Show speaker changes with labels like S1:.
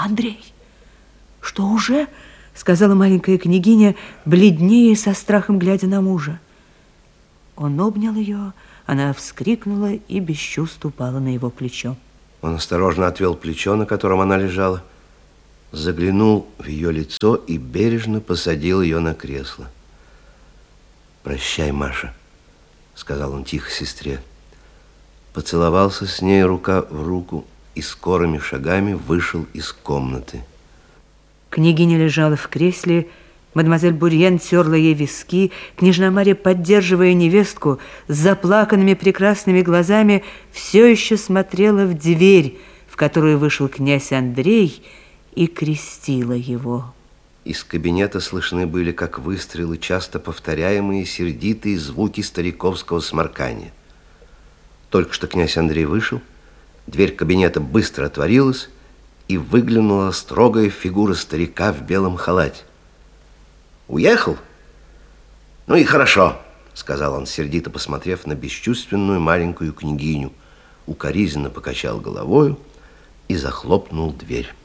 S1: Андрей, что уже? Сказала маленькая княгиня, бледнее со страхом глядя на мужа. Он обнял ее, она вскрикнула и без чувств упала на его плечо.
S2: Он осторожно отвел плечо, на котором она лежала, заглянул в ее лицо и бережно посадил ее на кресло. «Прощай, Маша», — сказал он тихо сестре. Поцеловался с ней рука в руку и скорыми шагами вышел из комнаты.
S1: Княгиня лежала в кресле, мадемуазель Бурьен терла ей виски, княжна Марья, поддерживая невестку, с заплаканными прекрасными глазами, все еще смотрела в дверь, в которую вышел князь Андрей, и крестила его.
S2: Из кабинета слышны были, как выстрелы, часто повторяемые сердитые звуки стариковского сморкания. Только что князь Андрей вышел, дверь кабинета быстро отворилась, и выглянула строгая фигура старика в белом халате. «Уехал? Ну и хорошо», — сказал он, сердито посмотрев на бесчувственную маленькую княгиню, укоризненно покачал головою и захлопнул дверь.